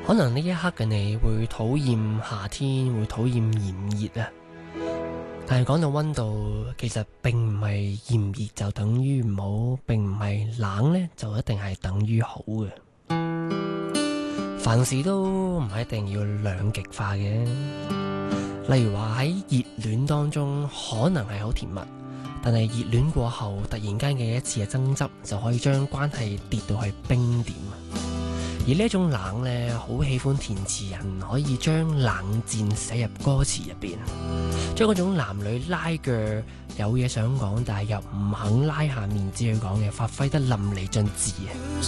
可能呢一刻嘅你會討厭夏天，會討厭炎熱啊。但係講到溫度，其實並唔係炎熱就等於唔好，並唔係冷呢就一定係等於好嘅。凡事都唔係一定要兩極化嘅。例如話喺熱戀當中，可能係好甜蜜，但係熱戀過後，突然間嘅一次嘅爭執，就可以將關係跌到去冰點。而呢一種冷呢，好喜歡填詞人可以將冷戰寫入歌詞入邊，將嗰種男女拉鋸，有嘢想講，但係又唔肯拉下面子去講嘅，發揮得淋漓盡致啊！